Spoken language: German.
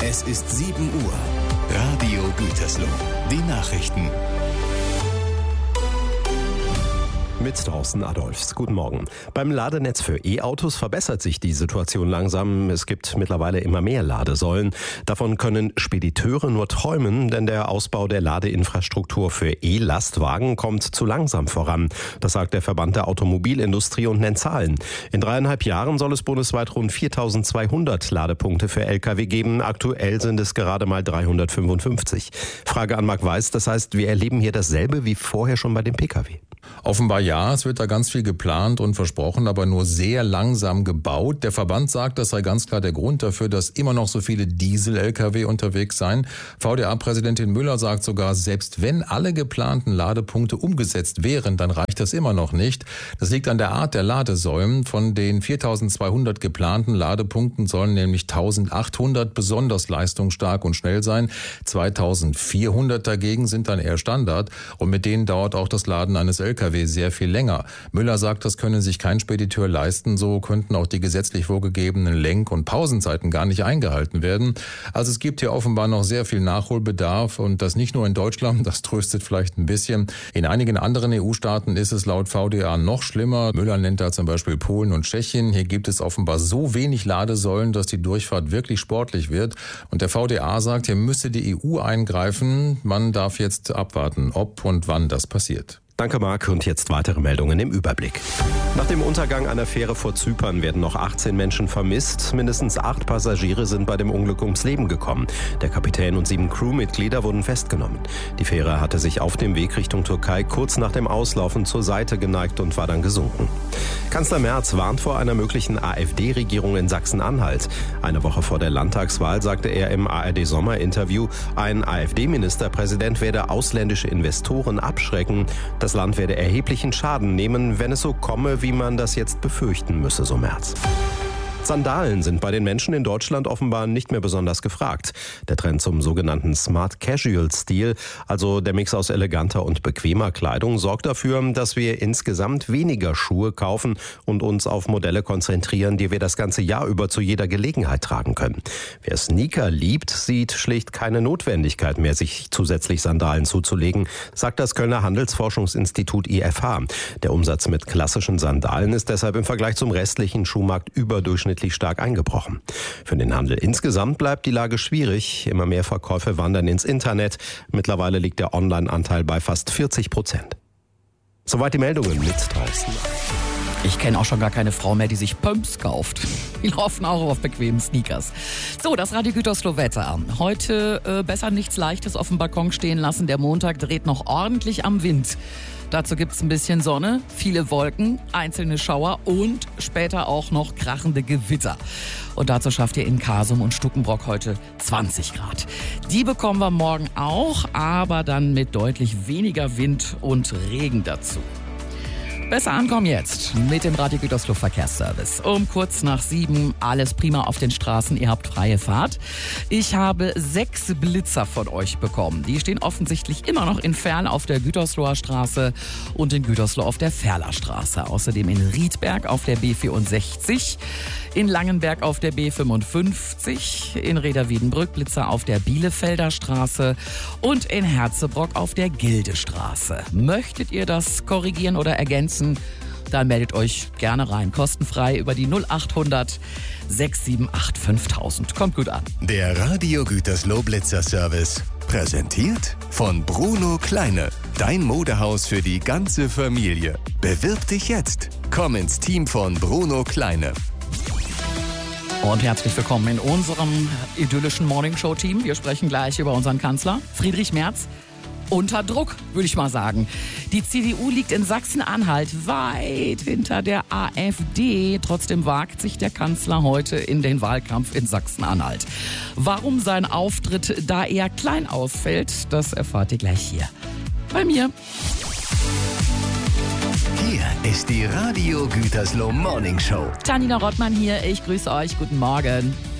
Es ist 7 Uhr. Radio Gütersloh. Die Nachrichten. Mit Thorsten Adolfs. Guten Morgen. Beim Ladenetz für E-Autos verbessert sich die Situation langsam. Es gibt mittlerweile immer mehr Ladesäulen. Davon können Spediteure nur träumen, denn der Ausbau der Ladeinfrastruktur für E-Lastwagen kommt zu langsam voran. Das sagt der Verband der Automobilindustrie und nennt Zahlen. In 3,5 Jahren soll es bundesweit rund 4.200 Ladepunkte für Lkw geben. Aktuell sind es gerade mal 355. Frage an Marc Weiß, das heißt, wir erleben hier dasselbe wie vorher schon bei dem Pkw? Offenbar ja, es wird da ganz viel geplant und versprochen, aber nur sehr langsam gebaut. Der Verband sagt, das sei ganz klar der Grund dafür, dass immer noch so viele Diesel-Lkw unterwegs seien. VDA-Präsidentin Müller sagt sogar, selbst wenn alle geplanten Ladepunkte umgesetzt wären, dann reicht das immer noch nicht. Das liegt an der Art der Ladesäulen. Von den 4.200 geplanten Ladepunkten sollen nämlich 1.800 besonders leistungsstark und schnell sein. 2.400 dagegen sind dann eher Standard und mit denen dauert auch das Laden eines Lkw sehr viel länger. Müller sagt, das könne sich kein Spediteur leisten. So könnten auch die gesetzlich vorgegebenen Lenk- und Pausenzeiten gar nicht eingehalten werden. Also es gibt hier offenbar noch sehr viel Nachholbedarf und das nicht nur in Deutschland, das tröstet vielleicht ein bisschen. In einigen anderen EU-Staaten ist es laut VDA noch schlimmer. Müller nennt da zum Beispiel Polen und Tschechien. Hier gibt es offenbar so wenig Ladesäulen, dass die Durchfahrt wirklich sportlich wird. Und der VDA sagt, hier müsse die EU eingreifen. Man darf jetzt abwarten, ob und wann das passiert. Danke, Marc. Und jetzt weitere Meldungen im Überblick. Nach dem Untergang einer Fähre vor Zypern werden noch 18 Menschen vermisst. Mindestens 8 Passagiere sind bei dem Unglück ums Leben gekommen. Der Kapitän und 7 Crewmitglieder wurden festgenommen. Die Fähre hatte sich auf dem Weg Richtung Türkei kurz nach dem Auslaufen zur Seite geneigt und war dann gesunken. Kanzler Merz warnt vor einer möglichen AfD-Regierung in Sachsen-Anhalt. Eine Woche vor der Landtagswahl sagte er im ARD-Sommer-Interview, ein AfD-Ministerpräsident werde ausländische Investoren abschrecken. Das Land werde erheblichen Schaden nehmen, wenn es so komme, wie man das jetzt befürchten müsse, so Merz. Sandalen sind bei den Menschen in Deutschland offenbar nicht mehr besonders gefragt. Der Trend zum sogenannten Smart Casual Stil, also der Mix aus eleganter und bequemer Kleidung, sorgt dafür, dass wir insgesamt weniger Schuhe kaufen und uns auf Modelle konzentrieren, die wir das ganze Jahr über zu jeder Gelegenheit tragen können. Wer Sneaker liebt, sieht schlicht keine Notwendigkeit mehr, sich zusätzlich Sandalen zuzulegen, sagt das Kölner Handelsforschungsinstitut IFH. Der Umsatz mit klassischen Sandalen ist deshalb im Vergleich zum restlichen Schuhmarkt überdurchschnittlich stark eingebrochen. Für den Handel insgesamt bleibt die Lage schwierig. Immer mehr Verkäufe wandern ins Internet. Mittlerweile liegt der Online-Anteil bei fast 40%. Soweit die Meldungen mit Thorsten. Ich kenne auch schon gar keine Frau mehr, die sich Pumps kauft. Die laufen auch auf bequemen Sneakers. So, das Radio Gütersloh Wetter. Heute besser nichts Leichtes auf dem Balkon stehen lassen. Der Montag dreht noch ordentlich am Wind. Dazu gibt's ein bisschen Sonne, viele Wolken, einzelne Schauer und später auch noch krachende Gewitter. Und dazu schafft ihr in Kasum und Stuckenbrock heute 20 Grad. Die bekommen wir morgen auch, aber dann mit deutlich weniger Wind und Regen dazu. Besser ankommen jetzt mit dem Radio Gütersloh Verkehrsservice. Um kurz nach 7, alles prima auf den Straßen, ihr habt freie Fahrt. Ich habe 6 Blitzer von euch bekommen. Die stehen offensichtlich immer noch in Ferl auf der Gütersloher Straße und in Gütersloh auf der Ferler Straße. Außerdem in Riedberg auf der B64, in Langenberg auf der B55, in Reda-Wiedenbrück Blitzer auf der Bielefelder Straße und in Herzebrock auf der Gildestraße. Möchtet ihr das korrigieren oder ergänzen? Dann meldet euch gerne rein. Kostenfrei über die 0800 678 5000. Kommt gut an. Der Radio Gütersloh Blitzer Service. Präsentiert von Bruno Kleine. Dein Modehaus für die ganze Familie. Bewirb dich jetzt. Komm ins Team von Bruno Kleine. Und herzlich willkommen in unserem idyllischen Morningshow-Team. Wir sprechen gleich über unseren Kanzler Friedrich Merz. Unter Druck, würde ich mal sagen. Die CDU liegt in Sachsen-Anhalt weit hinter der AfD. Trotzdem wagt sich der Kanzler heute in den Wahlkampf in Sachsen-Anhalt. Warum sein Auftritt da eher klein ausfällt, das erfahrt ihr gleich hier bei mir. Hier ist die Radio Gütersloh Morning Show. Janina Rottmann hier, ich grüße euch, guten Morgen.